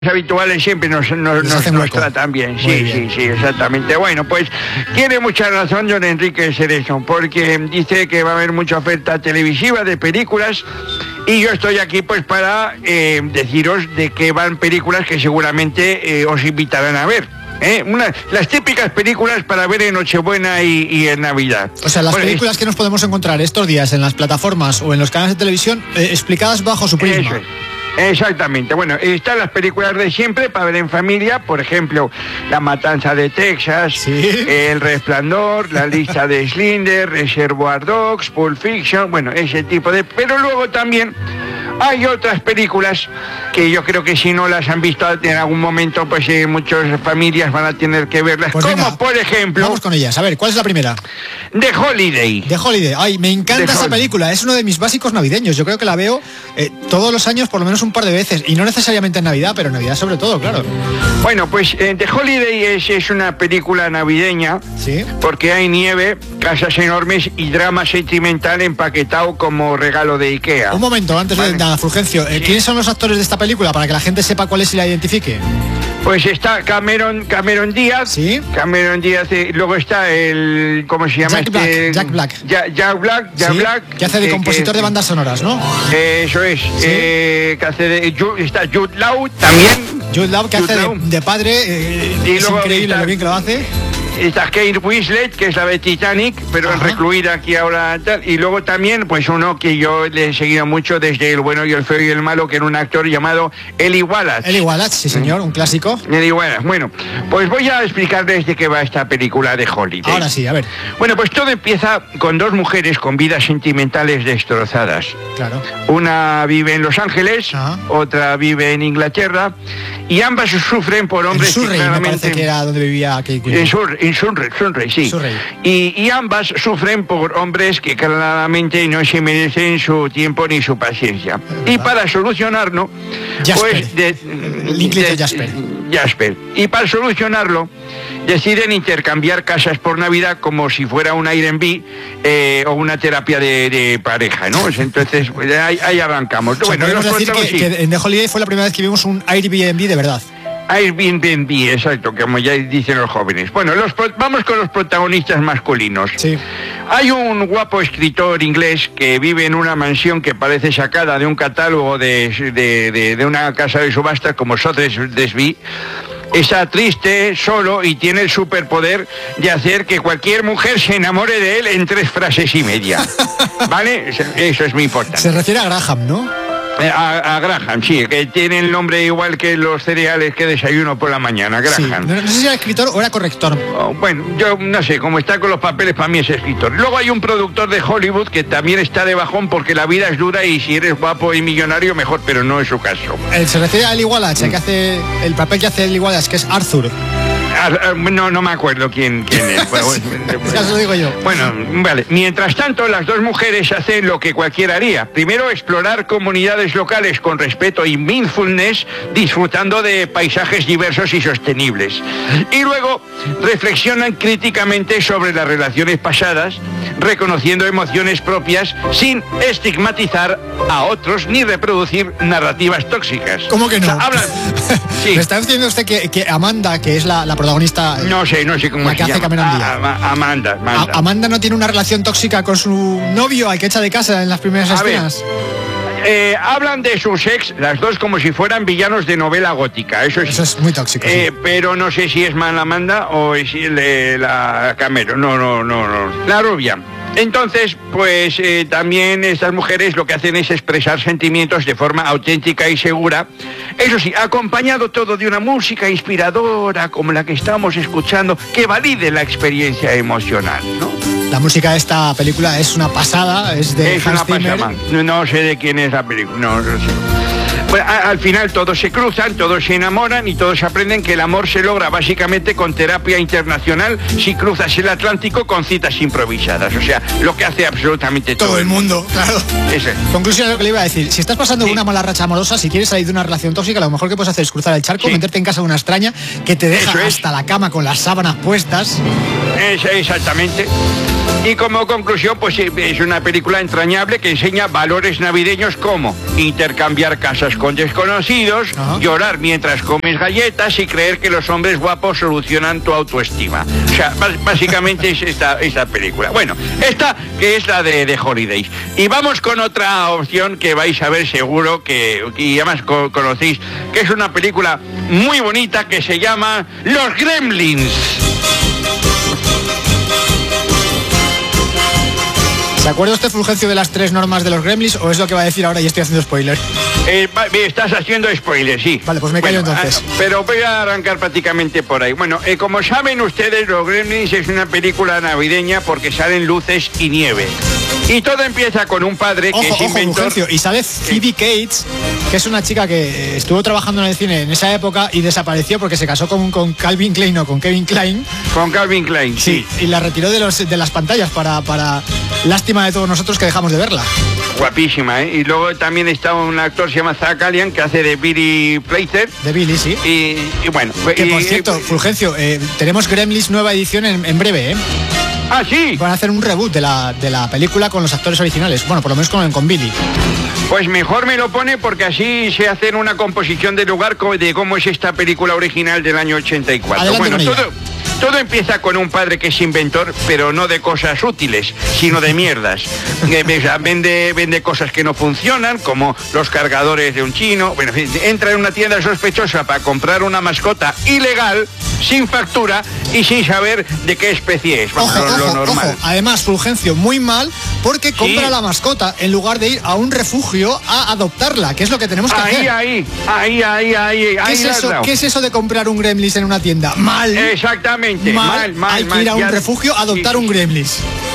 habituales siempre nos tratan bien. Sí, exactamente. Bueno, pues tiene mucha razón don Enrique Cerezo, porque dice que va a haber mucha oferta televisiva de películas y yo estoy aquí pues para deciros de qué van películas que seguramente os invitarán a ver. Las típicas películas para ver en Nochebuena y en Navidad. O sea, las películas que nos podemos encontrar estos días en las plataformas o en los canales de televisión explicadas bajo su prisma. Eso es. Exactamente, bueno, están las películas de siempre para ver en familia, por ejemplo, La Matanza de Texas, ¿sí? El Resplandor, La Lista de Schindler, Reservoir Dogs, Pulp Fiction, bueno, ese tipo de... Pero luego también hay otras películas que yo creo que si no las han visto en algún momento, pues muchas familias van a tener que verlas, pues como venga, por ejemplo... Vamos con ellas, a ver, ¿cuál es la primera? The Holiday. The Holiday, ay, me encanta esa película, es uno de mis básicos navideños, yo creo que la veo todos los años por lo menos un par de veces, y no necesariamente en Navidad, pero en Navidad sobre todo, claro. Bueno, pues The Holiday es una película navideña, ¿sí? Porque hay nieve, casas enormes y drama sentimental empaquetado como regalo de Ikea. Un momento, antes de nada, Fulgencio, sí. ¿Quiénes son los actores de esta película para que la gente sepa cuál es y la identifique? Pues está Cameron Díaz. ¿Sí? Cameron Díaz, luego está el... ¿Cómo se llama? Jack Black. Jack Black. Que hace de compositor de bandas sonoras, ¿no? Eso es. ¿Sí? Que hace de... Está Jude Law también. Jude Law, que hace de padre. Es increíble lo bien que lo hace. Está Kate Winslet, que es la de Titanic, pero recluida aquí ahora tal. Y luego también, pues uno que yo le he seguido mucho desde El bueno y el feo y el malo, que era un actor llamado Eli Wallach. Eli Wallach, sí señor, un clásico. Eli Wallach. Bueno, pues voy a explicarles de qué va esta película de Holiday. Ahora sí, a ver. Bueno, pues todo empieza con dos mujeres con vidas sentimentales destrozadas. Claro. Una vive en Los Ángeles, otra vive en Inglaterra, y ambas sufren por hombres en Surrey, que claramente... me parece que era donde vivía Kate Winslet. En Surrey, sí. Surrey. Y ambas sufren por hombres que claramente no se merecen su tiempo ni su paciencia. Y para solucionarlo, Jasper. Jasper. Y para solucionarlo, deciden intercambiar casas por Navidad como si fuera un Airbnb o una terapia de pareja, ¿no? Entonces, pues, ahí arrancamos. O sea, bueno, podemos decir que en The Holiday fue la primera vez que vimos un Airbnb de verdad. Airbnb, exacto, como ya dicen los jóvenes. Bueno, vamos con los protagonistas masculinos. Sí. Hay un guapo escritor inglés que vive en una mansión que parece sacada de un catálogo de una casa de subastas como Sotheby's. Está triste, solo y tiene el superpoder de hacer que cualquier mujer se enamore de él en 3 frases y media. ¿Vale? Eso es muy importante. Se refiere a Graham, ¿no? A Graham, sí, que tiene el nombre igual que los cereales que desayuno por la mañana, Graham. Sí. No sé si era escritor o era corrector. Bueno, yo no sé, como está con los papeles, para mí es escritor. Luego hay un productor de Hollywood que también está de bajón porque la vida es dura y si eres guapo y millonario, mejor, pero no es su caso. Se refiere a Eli Wallach, que hace el papel que hace Eli Wallach, que es Arthur. No me acuerdo quién es. Ya se lo digo yo. Bueno, vale. Mientras tanto, las dos mujeres hacen lo que cualquiera haría. Primero, explorar comunidades locales con respeto y mindfulness, disfrutando de paisajes diversos y sostenibles. Y luego, reflexionan críticamente sobre las relaciones pasadas, reconociendo emociones propias sin estigmatizar a otros ni reproducir narrativas tóxicas. ¿Cómo que no? O sea, hablan... Sí. ¿Me está diciendo usted que Amanda, que es la protagonista... No sé cómo la que hace Cameron Díaz. Amanda no tiene una relación tóxica con su novio al que echa de casa en las primeras escenas. Hablan de sus ex, las dos como si fueran villanos de novela gótica. Eso es muy tóxico. Sí. Pero no sé si es Amanda o es la Cameron. No. La rubia. Entonces, pues también estas mujeres lo que hacen es expresar sentimientos de forma auténtica y segura. Eso sí, acompañado todo de una música inspiradora como la que estamos escuchando, que valide la experiencia emocional, ¿no? La música de esta película es una pasada, es de Hans Zimmer. No sé de quién es la película, no sé. Bueno, al final todos se cruzan, todos se enamoran y todos aprenden que el amor se logra básicamente con terapia internacional si cruzas el Atlántico con citas improvisadas. O sea, lo que hace absolutamente todo el mundo, claro. Ese. Conclusión de lo que le iba a decir. Si estás pasando una mala racha amorosa, si quieres salir de una relación tóxica, lo mejor que puedes hacer es cruzar el charco, meterte en casa de una extraña que te deja hasta la cama con las sábanas puestas. Exactamente. Y como conclusión, pues es una película entrañable que enseña valores navideños como intercambiar casas con desconocidos, llorar mientras comes galletas y creer que los hombres guapos solucionan tu autoestima. O sea, básicamente es esta película. Bueno, esta que es la de Holidays. Y vamos con otra opción que vais a ver seguro, y además conocéis, que es una película muy bonita que se llama Los Gremlins. ¿Se acuerda usted, Fulgencio, de las 3 normas de los Gremlins o es lo que va a decir ahora y estoy haciendo spoiler? Estás haciendo spoiler, sí. Vale, pues me callo entonces. Pero voy a arrancar prácticamente por ahí. Bueno, como saben ustedes, Los Gremlins es una película navideña porque salen luces y nieve. Y todo empieza con un padre que es inventor... Fulgencio, y sale Phoebe Cates, que es una chica que estuvo trabajando en el cine en esa época y desapareció porque se casó con Calvin Klein o con Kevin Klein. Con Calvin Klein, sí. Y la retiró de las pantallas para lástima de todos nosotros que dejamos de verla. Guapísima, ¿eh? Y luego también está un actor, se llama Zach Galligan, que hace de Billy Playter. De Billy, sí. Y bueno... Que por cierto, Fulgencio, tenemos Gremlins nueva edición en breve, ¿eh? Ah, sí. Van a hacer un reboot de la película con los actores originales. Bueno, por lo menos con Billy. Pues mejor me lo pone porque así se hace una composición de lugar de cómo es esta película original del año 84. Adelante. Bueno, todo empieza con un padre que es inventor, pero no de cosas útiles, sino de mierdas. Vende cosas que no funcionan, como los cargadores de un chino. Bueno, entra en una tienda sospechosa para comprar una mascota ilegal, sin factura y sin saber de qué especie es. Lo normal. Ojo. Además, Fulgencio, muy mal, porque compra la mascota en lugar de ir a un refugio a adoptarla, que es lo que tenemos que hacer. Ahí. ¿Qué es eso de comprar un Gremlins en una tienda? Mal. Exactamente. Mal. Hay que ir a un refugio a adoptar un Gremlins.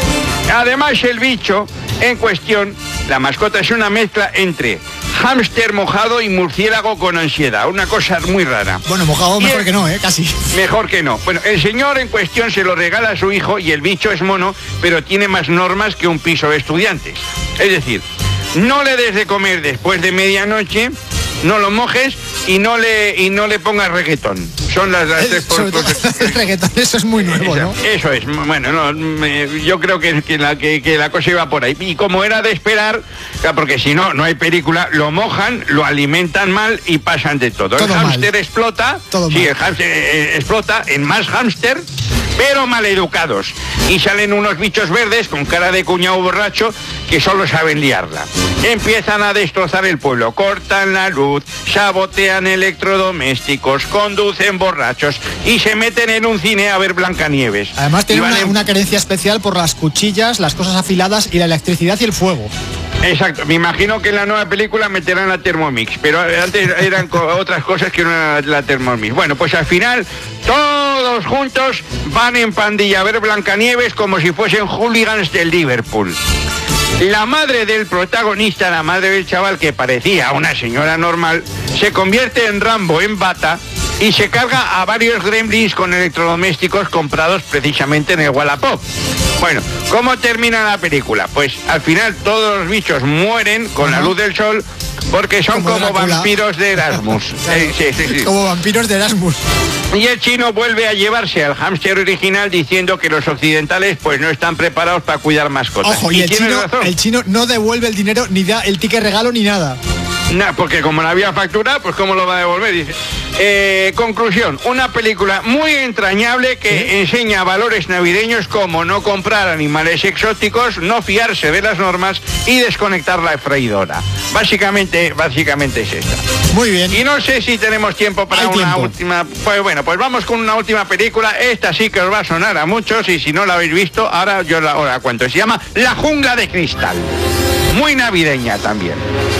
Además, el bicho en cuestión, la mascota, es una mezcla entre hámster mojado y murciélago con ansiedad. Una cosa muy rara. Bueno, mojado mejor que no, casi. Mejor que no. Bueno, el señor en cuestión se lo regala a su hijo y el bicho es mono, pero tiene más normas que un piso de estudiantes. Es decir, no le des de comer después de medianoche, no lo mojes y no le pongas reggaetón. Son las 3 cosas. Reggaetón, eso es muy nuevo, ¿no? Eso es. Bueno, yo creo que la cosa iba por ahí. Y como era de esperar, porque si no hay película, lo mojan, lo alimentan mal y pasan de todo. El hámster explota. El hámster explota en más hámster, pero maleducados. Y salen unos bichos verdes con cara de cuñado borracho que solo saben liarla. Empiezan a destrozar el pueblo, cortan la luz, sabotean electrodomésticos, conducen borrachos y se meten en un cine a ver Blancanieves. Además tienen una carencia especial por las cuchillas, las cosas afiladas y la electricidad y el fuego. Exacto, me imagino que en la nueva película meterán la Thermomix, pero antes eran otras cosas que no eran la Thermomix. Bueno, pues al final todos juntos van en pandilla a ver Blancanieves como si fuesen hooligans del Liverpool. La madre del protagonista, la madre del chaval, que parecía una señora normal, se convierte en Rambo en bata y se carga a varios gremlins con electrodomésticos comprados precisamente en el Wallapop. Bueno, ¿cómo termina la película? Pues al final todos los bichos mueren con la luz del sol porque son como vampiros de Erasmus. Sí. Como vampiros de Erasmus. Y el chino vuelve a llevarse al hámster original diciendo que los occidentales pues no están preparados para cuidar mascotas. Ojo, y el chino no devuelve el dinero, ni da el ticket regalo, ni nada. Porque como no había factura, pues ¿cómo lo va a devolver? Dice. Conclusión, una película muy entrañable que enseña valores navideños como no comprar animales exóticos, no fiarse de las normas y desconectar la freidora. Básicamente es esta. Muy bien. Y no sé si tenemos tiempo para última... Pues bueno, pues vamos con una última película. Esta sí que os va a sonar a muchos y si no la habéis visto, ahora yo la cuento. Se llama La Jungla de Cristal. Muy navideña también.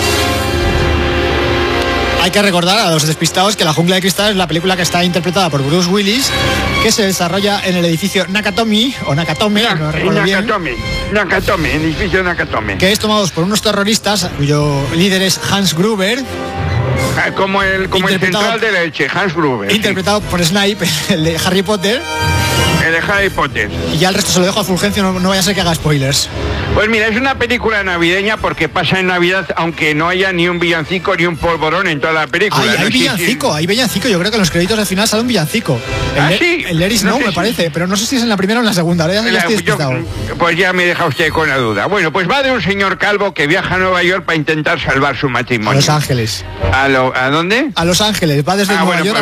Hay que recordar a los despistados que La Jungla de Cristal es la película que está interpretada por Bruce Willis, que se desarrolla en el edificio Nakatomi, o Nakatome, no recuerdo bien. Nakatome, el edificio Nakatome. Que es tomados por unos terroristas, cuyo líder es Hans Gruber. Como el central de Elche, Hans Gruber. Interpretado por Snape, el de Harry Potter. El de Harry Potter. Y ya el resto se lo dejo a Fulgencio, no vaya a ser que haga spoilers. Pues mira, es una película navideña porque pasa en Navidad, aunque no haya ni un villancico ni un polvorón en toda la película. Hay villancico, yo creo que en los créditos al final sale un villancico. El Let It Snow me parece, pero no sé si es en la primera o en la segunda, ahora ya estoy despistado. Pues ya me deja usted con la duda. Bueno, pues va de un señor calvo que viaja a Nueva York para intentar salvar su matrimonio. A Los Ángeles. ¿A dónde? A Los Ángeles, va desde Nueva York.